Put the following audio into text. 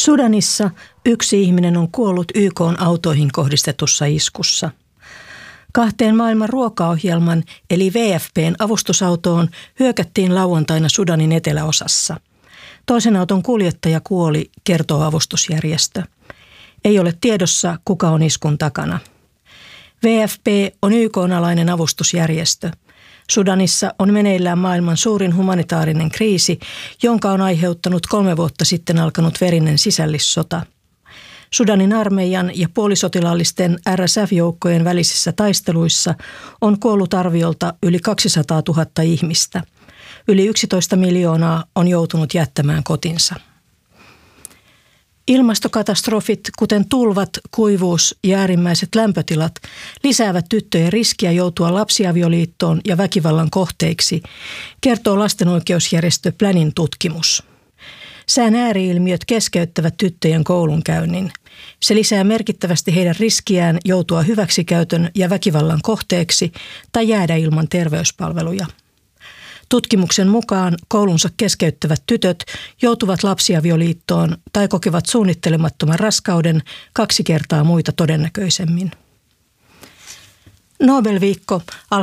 Sudanissa yksi ihminen on kuollut YK:n autoihin kohdistetussa iskussa. 2 maailman ruokaohjelman eli WFP:n avustusautoon hyökättiin lauantaina Sudanin eteläosassa. Toisen auton kuljettaja kuoli, kertoo avustusjärjestö. Ei ole tiedossa, kuka on iskun takana. WFP on YK:n alainen avustusjärjestö. Sudanissa on meneillään maailman suurin humanitaarinen kriisi, jonka on aiheuttanut 3 vuotta sitten alkanut verinen sisällissota. Sudanin armeijan ja puolisotilaallisten RSF-joukkojen välisissä taisteluissa on kuollut arviolta yli 200 000 ihmistä. Yli 11 miljoonaa on joutunut jättämään kotinsa. Ilmastokatastrofit, kuten tulvat, kuivuus ja äärimmäiset lämpötilat, lisäävät tyttöjen riskiä joutua lapsiavioliittoon ja väkivallan kohteiksi, kertoo lastenoikeusjärjestö Planin tutkimus. Sään ääriilmiöt keskeyttävät tyttöjen koulunkäynnin. Se lisää merkittävästi heidän riskiään joutua hyväksikäytön ja väkivallan kohteeksi tai jäädä ilman terveyspalveluja. Tutkimuksen mukaan koulunsa keskeyttävät tytöt joutuvat lapsiavioliittoon tai kokevat suunnittelemattoman raskauden 2 kertaa muita todennäköisemmin. Nobel-viikko